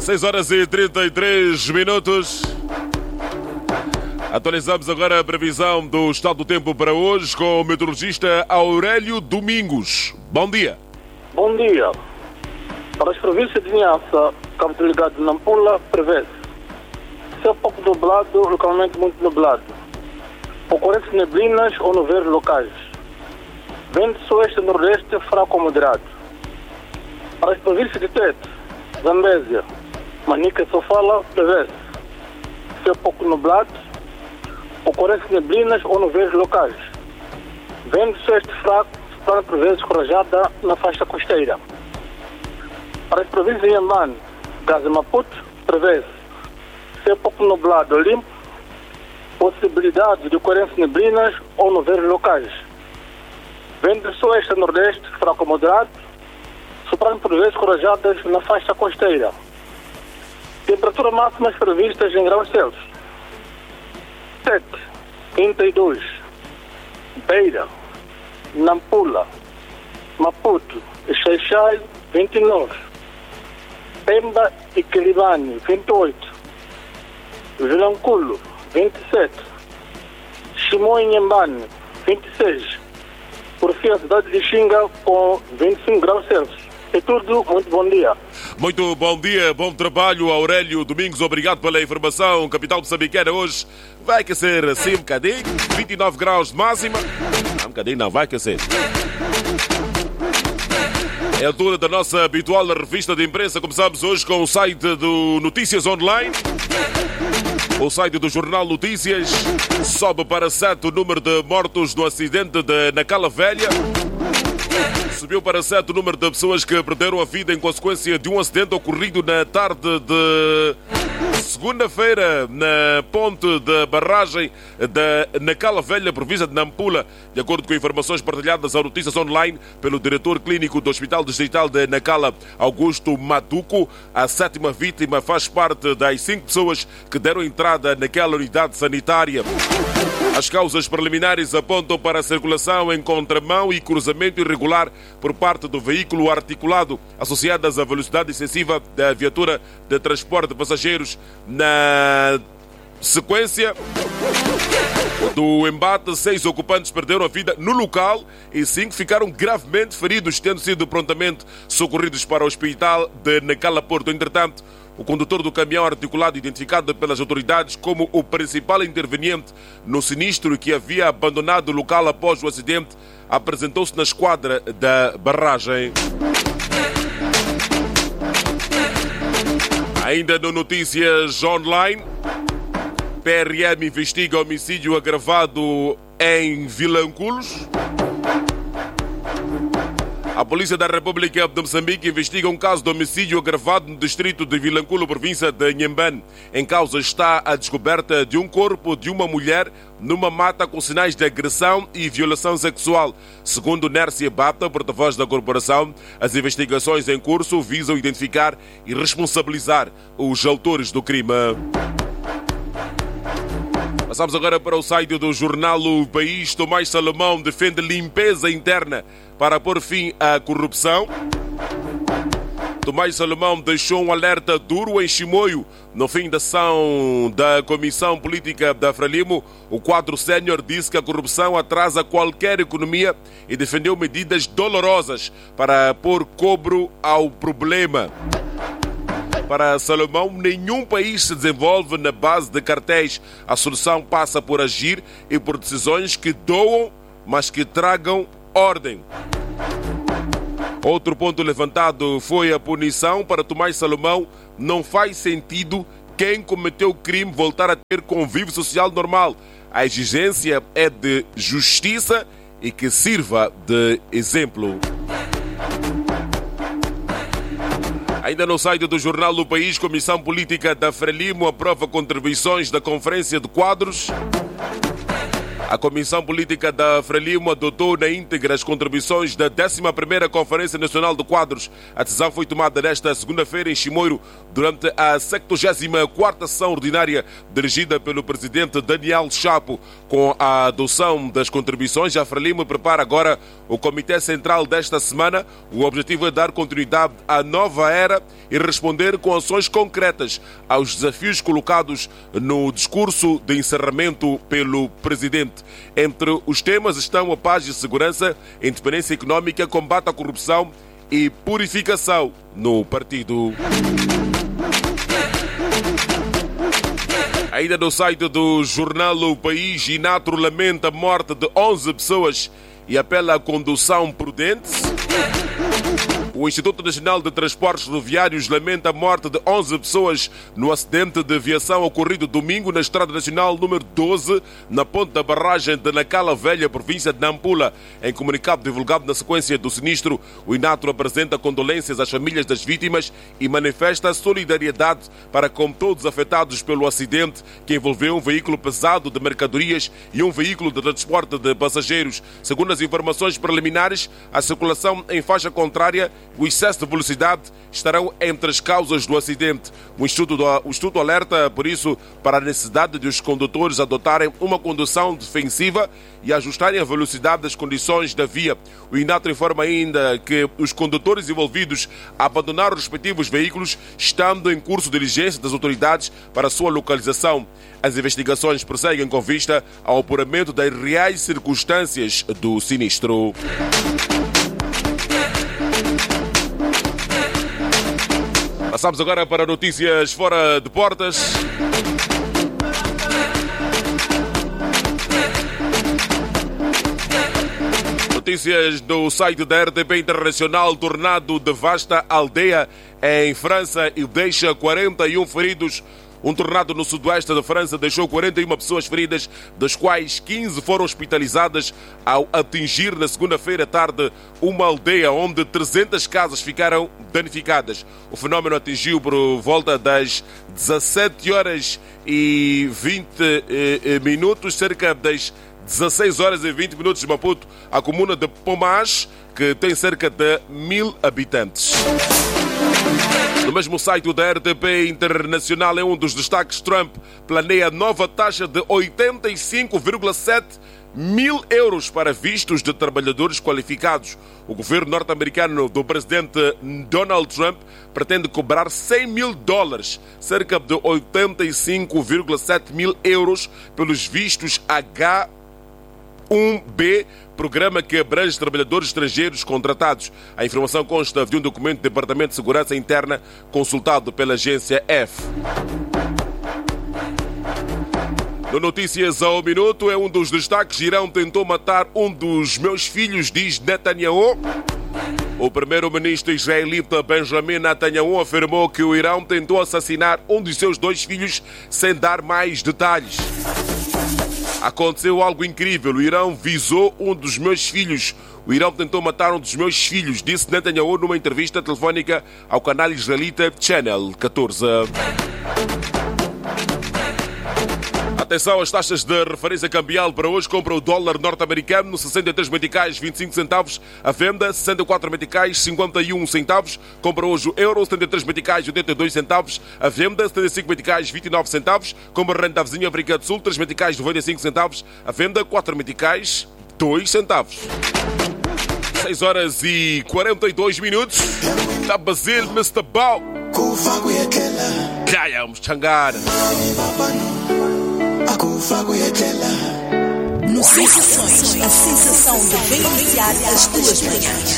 6h33. Atualizamos agora a previsão do estado do tempo para hoje com o meteorologista Aurélio Domingos. Bom dia. Bom dia. Para as províncias de Niassa, Cabo Delgado e Nampula, prevê-se céu pouco nublado, localmente muito nublado. Ocorrência de neblinas ou nevoeiros locais. Vento sueste nordeste fraco ou moderado. Para as províncias de Tete, Zambésia, Manica e Sofala, prevê-se céu pouco nublado, ocorrência de neblinas ou nevoeiros locais. Vento sueste fraco, soprando por vezes com rajada na faixa costeira. Para as províncias de Inhambane, Gaza e Maputo, prevê-se céu pouco nublado ou limpo, possibilidade de ocorrência de neblinas ou nevoeiros locais. Vento sueste a nordeste, fraco ou moderado, soprando por vezes com rajadas na faixa costeira. Temperatura máximas previstas em graus Celsius: 7, 32, Beira, Nampula, Maputo e Xai-Xai, 29, Pemba e Quelimane, 28, Vilanculo, 27, Chimoio e Inhambane, 26, por fim a cidade de Xinga com 25 graus Celsius. É tudo, muito bom dia. Muito bom dia, bom trabalho, Aurélio Domingos, obrigado pela informação. Capital moçambicana hoje vai aquecer assim um bocadinho, 29 graus de máxima. Não, um bocadinho não, vai aquecer. É a altura da nossa habitual revista de imprensa. Começamos hoje com o site do Notícias Online. O site do Jornal Notícias sobe para 7 o número de mortos no acidente de Nacala Velha. Subiu para 7 o número de pessoas que perderam a vida em consequência de um acidente ocorrido na tarde de segunda-feira na ponte da barragem da Nacala Velha, província de Nampula. De acordo com informações partilhadas ao Notícias Online pelo diretor clínico do Hospital Distrital de Nacala, Augusto Matuco, a 7ª vítima faz parte das 5 pessoas que deram entrada naquela unidade sanitária. As causas preliminares apontam para a circulação em contramão e cruzamento irregular por parte do veículo articulado, associadas à velocidade excessiva da viatura de transporte de passageiros. Na sequência do embate, 6 ocupantes perderam a vida no local e 5 ficaram gravemente feridos, tendo sido prontamente socorridos para o hospital de Nacala Porto. Entretanto, o condutor do caminhão articulado, identificado pelas autoridades como o principal interveniente no sinistro que havia abandonado o local após o acidente, apresentou-se na esquadra da barragem. Ainda no Notícias Online, PRM investiga homicídio agravado em Vilanculos. A Polícia da República de Moçambique investiga um caso de homicídio agravado no distrito de Vilanculo, província de Inhambane. Em causa está a descoberta de um corpo de uma mulher numa mata com sinais de agressão e violação sexual. Segundo Nércia Bata, porta-voz da corporação, as investigações em curso visam identificar e responsabilizar os autores do crime. Passamos agora para o site do jornal O País. Tomás Salomão defende limpeza interna para pôr fim à corrupção. Tomás Salomão deixou um alerta duro em Chimoio. No fim da sessão da Comissão Política da Frelimo, o quadro sénior disse que a corrupção atrasa qualquer economia e defendeu medidas dolorosas para pôr cobro ao problema. Para Salomão, nenhum país se desenvolve na base de cartéis. A solução passa por agir e por decisões que doam, mas que tragam ordem. Outro ponto levantado foi a punição. Para Tomás Salomão, não faz sentido quem cometeu o crime voltar a ter convívio social normal. A exigência é de justiça e que sirva de exemplo. Ainda no site do jornal O País, Comissão Política da Frelimo aprova contribuições da Conferência de Quadros. A Comissão Política da Frelimo adotou na íntegra as contribuições da 11ª Conferência Nacional de Quadros. A decisão foi tomada nesta segunda-feira em Chimoio, durante a 74ª sessão ordinária dirigida pelo presidente Daniel Chapo. Com a adoção das contribuições, a Frelimo prepara agora o Comitê Central desta semana. O objetivo é dar continuidade à nova era e responder com ações concretas aos desafios colocados no discurso de encerramento pelo presidente. Entre os temas estão a paz e segurança, independência económica, combate à corrupção e purificação no partido. Ainda no site do jornal O País, Inatro lamenta a morte de 11 pessoas e apela à condução prudente. O Instituto Nacional de Transportes Rodoviários lamenta a morte de 11 pessoas no acidente de aviação ocorrido domingo na Estrada Nacional número 12, na ponte da barragem de Nacala Velha, província de Nampula. Em comunicado divulgado na sequência do sinistro, o Inatro apresenta condolências às famílias das vítimas e manifesta solidariedade para com todos afetados pelo acidente que envolveu um veículo pesado de mercadorias e um veículo de transporte de passageiros. Segundo as informações preliminares, a circulação em faixa contrária e o excesso de velocidade estarão entre as causas do acidente. O Instituto alerta, por isso, para a necessidade de os condutores adotarem uma condução defensiva e ajustarem a velocidade das condições da via. O Inatro informa ainda que os condutores envolvidos abandonaram os respectivos veículos, estando em curso de diligência das autoridades para a sua localização. As investigações prosseguem com vista ao apuramento das reais circunstâncias do sinistro. Passamos agora para notícias fora de portas. Notícias do site da RTP Internacional: tornado devasta aldeia em França e deixa 41 feridos. Um tornado no sudoeste da França deixou 41 pessoas feridas, das quais 15 foram hospitalizadas ao atingir na segunda-feira à tarde uma aldeia onde 300 casas ficaram danificadas. O fenómeno atingiu por volta das 17 horas e 20 minutos, cerca das 16 horas e 20 minutos de Maputo, a comuna de Pomares, que tem cerca de 1000 habitantes. No mesmo site da RTP Internacional, é um dos destaques: Trump planeia nova taxa de 85,7 mil euros para vistos de trabalhadores qualificados. O governo norte-americano do presidente Donald Trump pretende cobrar $100 mil, cerca de 85,7 mil euros, pelos vistos H-1B, programa que abrange trabalhadores estrangeiros contratados. A informação consta de um documento do Departamento de Segurança Interna consultado pela agência F. No Notícias ao Minuto, é um dos destaques: Irão tentou matar um dos meus filhos, diz Netanyahu. O primeiro-ministro israelita Benjamin Netanyahu afirmou que o Irão tentou assassinar um de seus 2 filhos, sem dar mais detalhes. Aconteceu algo incrível: o Irão visou um dos meus filhos. O Irão tentou matar um dos meus filhos, disse Netanyahu numa entrevista telefónica ao canal israelita Channel 14. Atenção às taxas de referência cambial para hoje. Compra o dólar norte-americano 63 meticais 25 centavos, a venda 64 meticais 51 centavos. Compra hoje o euro 73 meticais 82 centavos, a venda 75 meticais 29 centavos. Compra renda da vizinha África do Sul 3 meticais 95 centavos, a venda 4 meticais 2 centavos. 6 horas e 42 minutos. Da Basil, Mr. Bow. Caia, Mchangara. No Sensações, a sensação de vivenciar as tuas manhãs.